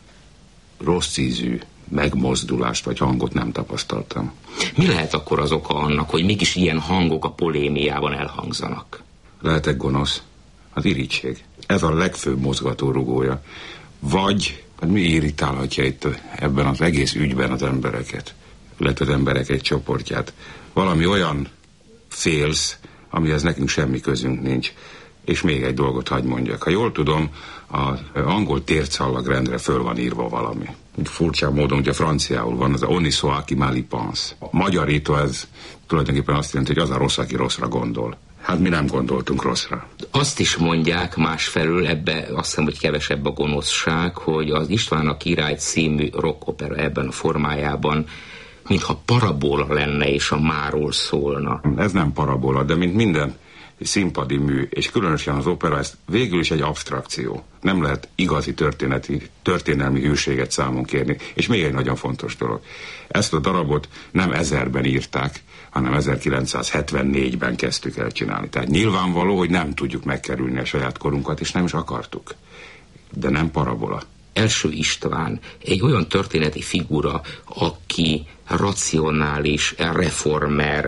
rossz ízű megmozdulást vagy hangot nem tapasztaltam. Mi lehet akkor az oka annak, hogy mégis ilyen hangok a polémiában elhangzanak? Lehetek gonosz? Az irigység. Ez a legfőbb mozgatórugója. Vagy hát mi irritálhatja itt ebben az egész ügyben az embereket, illetve az emberek egy csoportját? Valami olyan félsz, amihez nekünk semmi közünk nincs. És még egy dolgot hadd mondjak. Ha jól tudom, az angol tércsallagrendre föl van írva valami. Furcsa módon, ugye franciául van, az a on y soit qui mal y pense. Magyarítva ez tulajdonképpen azt jelenti, hogy az a rossz, aki rosszra gondol. Hát mi nem gondoltunk rosszra. Azt is mondják másfelől, ebbe azt hiszem, hogy kevesebb a gonoszság, hogy az István a király című rock opera ebben a formájában mintha parabola lenne és a máról szólna. Ez nem parabola, de mint minden színpadi mű, és különösen az opera, ez végül is egy abstrakció. Nem lehet igazi történeti, történelmi hűséget számon kérni. És még egy nagyon fontos dolog. Ezt a darabot nem ezerben írták, hanem ezerkilencszázhetvennégyben kezdtük el csinálni. Tehát nyilvánvaló, hogy nem tudjuk megkerülni a saját korunkat, és nem is akartuk. De nem parabola. Első István egy olyan történeti figura, aki racionális, reformer,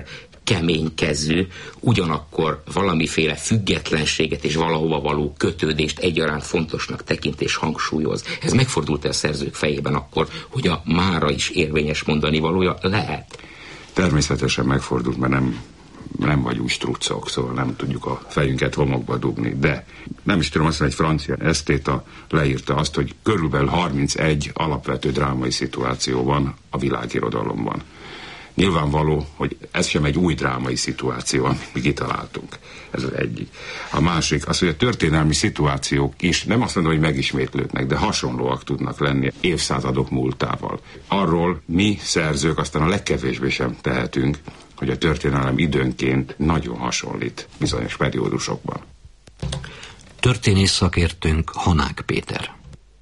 keménykezű, ugyanakkor valamiféle függetlenséget és valahova való kötődést egyaránt fontosnak tekint és hangsúlyoz. Ez megfordult-e a szerzők fejében akkor, hogy a mára is érvényes mondani valója lehet? Természetesen megfordult, mert nem, nem vagyunk struccok, szóval nem tudjuk a fejünket homokba dugni, de nem is tudom, azt mondani, egy francia esztéta leírta azt, hogy körülbelül harmincegy alapvető drámai szituáció van a világirodalomban. Nyilvánvaló, hogy ez sem egy új drámai szituáció, amit mi kitaláltunk. Ez az egyik. A másik az, hogy a történelmi szituációk is nem azt mondom, hogy megismétlődnek, de hasonlóak tudnak lenni évszázadok múltával. Arról mi szerzők aztán a legkevésbé sem tehetünk, hogy a történelem időnként nagyon hasonlít bizonyos periódusokban. Történész szakértőnk Hanák Péter.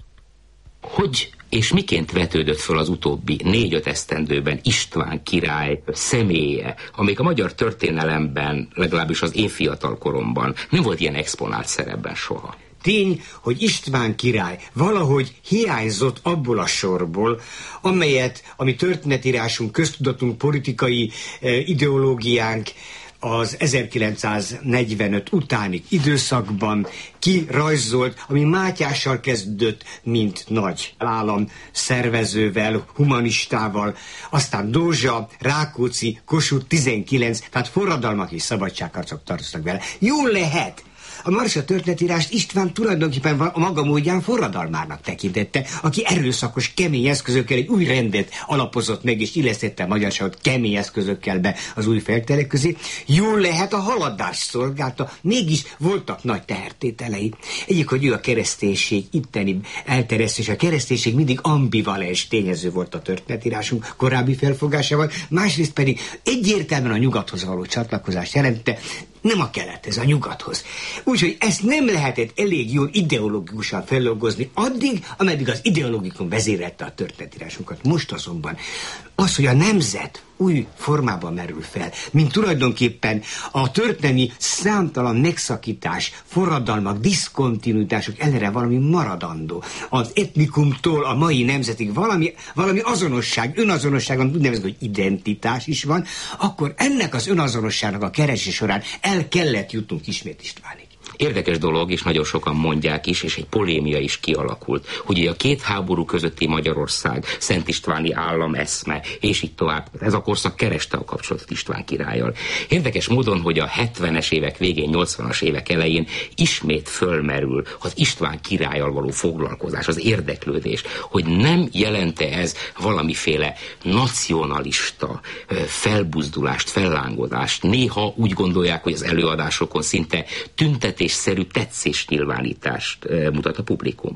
Hogy és miként vetődött föl az utóbbi négy-öt esztendőben István király személye, amelyik a magyar történelemben, legalábbis az én fiatal koromban nem volt ilyen exponált szerepben soha? Tény, hogy István király valahogy hiányzott abból a sorból, amelyet a mi történetírásunk, köztudatunk, politikai eh, ideológiánk az ezerkilencszáznegyvenöt utáni időszakban kirajzolt, ami Mátyással kezdődött, mint nagy állam szervezővel, humanistával, aztán Dózsa, Rákóczi, Kossuth tizenkilenc, tehát forradalmak és szabadságharcok tartoztak vele. Jól lehet, a Marsa történetírást István tulajdonképpen a maga módján forradalmárnak tekintette, aki erőszakos, kemény eszközökkel egy új rendet alapozott meg, és illesztette a magyarságot kemény eszközökkel be az új felkelek közé. Jól lehet, a haladást szolgálta, mégis voltak nagy tehertételei. Egyik, hogy ő a kereszténység itteni elterjesztés, a kereszténység mindig ambivalens tényező volt a történetírásunk korábbi felfogásával, másrészt pedig egyértelműen a nyugathoz való csatlakozást jelentette, nem a kelethez, a nyugathoz. Úgyhogy ezt nem lehetett elég jól ideológikusan feldolgozni addig, ameddig az ideológikum vezérelte a történetírásunkat. Most azonban az, hogy a nemzet új formában merül fel, mint tulajdonképpen a történelmi számtalan megszakítás, forradalmak, diszkontinuitások ellenére valami maradandó. Az etnikumtól a mai nemzetig valami, valami azonosság, önazonosságon úgynevezett, hogy identitás is van, akkor ennek az önazonosságnak a keresés során el kellett jutnunk ismét Istvánig. Érdekes dolog, és nagyon sokan mondják is, és egy polémia is kialakult, hogy a két háború közötti Magyarország, Szent Istváni állam eszme, és így tovább, ez a korszak kereste a kapcsolatot István királlyal. Érdekes módon, hogy a hetvenes évek végén, nyolcvanas évek elején ismét fölmerül az István királlyal való foglalkozás, az érdeklődés, hogy nem jelente ez valamiféle nacionalista felbuzdulást, fellángodást. Néha úgy gondolják, hogy az előadásokon szinte tüntetés szerű tetszésnyilvánítást mutat a publikum.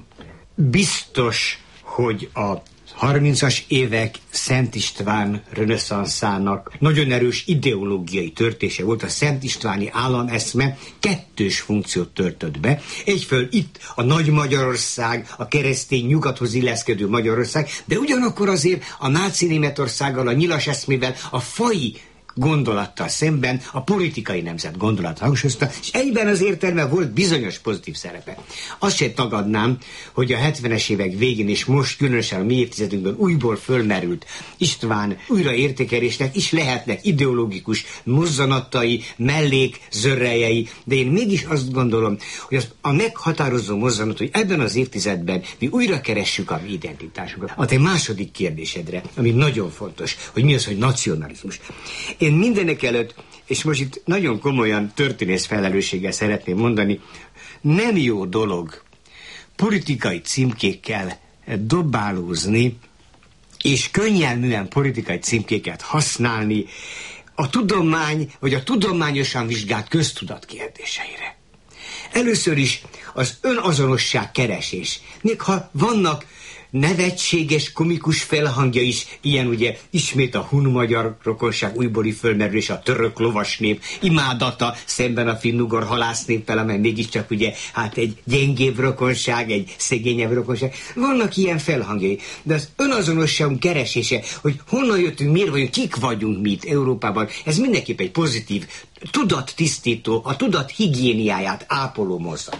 Biztos, hogy a harmincas évek Szent István reneszanszának nagyon erős ideológiai törtése volt. A Szent Istváni állameszme kettős funkciót töltött be. Egyfelől itt a Nagy Magyarország, a keresztény nyugathoz illeszkedő Magyarország, de ugyanakkor azért a náci Németországgal, a nyilas eszmével, a faji gondolattal szemben a politikai nemzet gondolat hangsúlyozta, és egyben az értelme volt bizonyos pozitív szerepe. Azt sem tagadnám, hogy a hetvenes évek végén és most különösen a mi évtizedünkben újból fölmerült István újraértékelésnek is lehetnek ideológikus mozzanatai, mellékzörrejei, de én mégis azt gondolom, hogy az a meghatározó mozzanat, hogy ebben az évtizedben mi újra keressük a mi identitásunkat. A te második kérdésedre, ami nagyon fontos, hogy mi az, hogy nacionalizmus. Én mindenek előtt, és most itt nagyon komolyan történész felelősséggel szeretném mondani, nem jó dolog politikai címkékkel dobálózni, és könnyelműen politikai címkéket használni a tudomány, vagy a tudományosan vizsgált köztudat kérdéseire. Először is az önazonosság keresés. Még ha vannak nevetséges, komikus felhangja is, ilyen ugye ismét a hun-magyar rokonság újbóli fölmerülés, a török lovasnép imádata szemben a finn-ugor halásznéppel, amely mégiscsak ugye hát egy gyengébb rokonság, egy szegényebb rokonság. Vannak ilyen felhangjai, de az önazonosságunk keresése, hogy honnan jöttünk, miért vagyunk, kik vagyunk mi itt Európában, ez mindenképp egy pozitív, tudattisztító, a tudat higiéniáját ápoló mozzanat.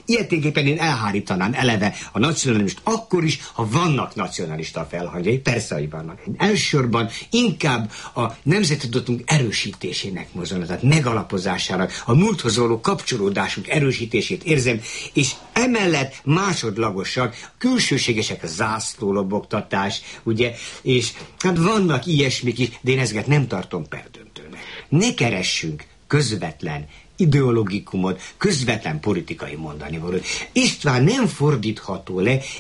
Ilyeténképpen én elhárítanám eleve a nacionalizmust akkor is, ha vannak nacionalista felhangjai, persze, hogy vannak. Elsősorban inkább a nemzeti tudatunk erősítésének mozdulata, tehát megalapozásának, a múlthoz való kapcsolódásunk erősítését érzem, és emellett másodlagosak, külsőségesek a zászlólobogtatás, ugye, és hát vannak ilyesmik is, de én ezeket nem tartom perdöntőnek. Ne keressünk közvetlen ideologikumot, közvetlen politikai mondani valót. István nem fordítható le